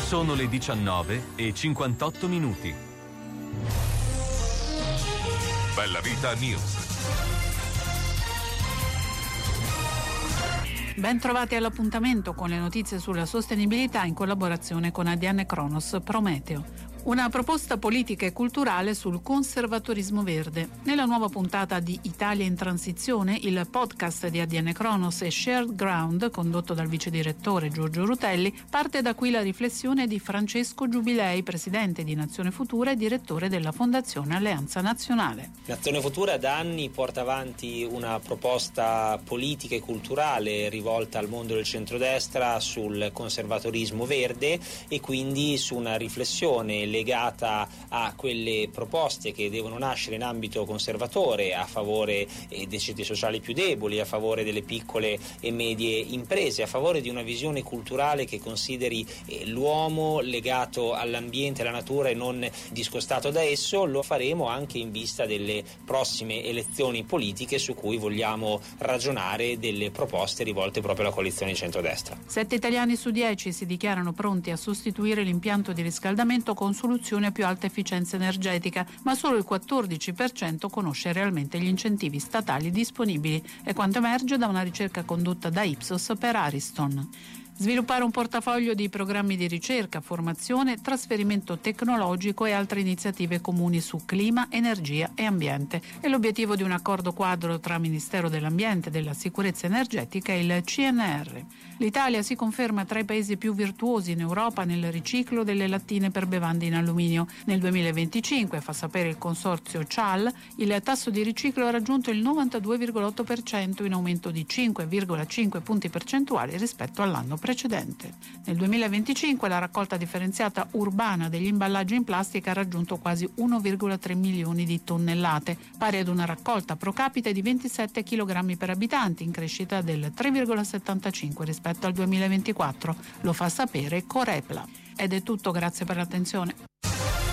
Sono le 19:58. Bella Vita News. Ben trovati all'appuntamento con le notizie sulla sostenibilità in collaborazione con ADN Cronos Prometeo. Una proposta politica e culturale sul conservatorismo verde. Nella nuova puntata di Italia in Transizione, il podcast di ADN Cronos e Shared Ground, condotto dal vice direttore Giorgio Rutelli, parte da qui la riflessione di Francesco Giubilei, presidente di Nazione Futura e direttore della Fondazione Alleanza Nazionale. Nazione Futura da anni porta avanti una proposta politica e culturale rivolta al mondo del centrodestra sul conservatorismo verde e quindi su una riflessione legata a quelle proposte che devono nascere in ambito conservatore a favore dei ceti sociali più deboli, a favore delle piccole e medie imprese, a favore di una visione culturale che consideri l'uomo legato all'ambiente, alla natura e non discostato da esso. Lo faremo anche in vista delle prossime elezioni politiche su cui vogliamo ragionare delle proposte rivolte proprio alla coalizione di centrodestra. 7 italiani su 10 si dichiarano pronti a sostituire l'impianto di riscaldamento con soluzioni a più alta efficienza energetica, ma solo il 14% conosce realmente gli incentivi statali disponibili, è quanto emerge da una ricerca condotta da Ipsos per Ariston. Sviluppare un portafoglio di programmi di ricerca, formazione, trasferimento tecnologico e altre iniziative comuni su clima, energia e ambiente. È l'obiettivo di un accordo quadro tra Ministero dell'Ambiente, della Sicurezza Energetica e il CNR. L'Italia si conferma tra i paesi più virtuosi in Europa nel riciclo delle lattine per bevande in alluminio. Nel 2025, fa sapere il consorzio CIAL, il tasso di riciclo ha raggiunto il 92,8%, in aumento di 5,5 punti percentuali rispetto all'anno precedente. Nel 2025 la raccolta differenziata urbana degli imballaggi in plastica ha raggiunto quasi 1,3 milioni di tonnellate, pari ad una raccolta pro capite di 27 kg per abitante, in crescita del 3,75 rispetto al 2024. Lo fa sapere Corepla. Ed è tutto, grazie per l'attenzione.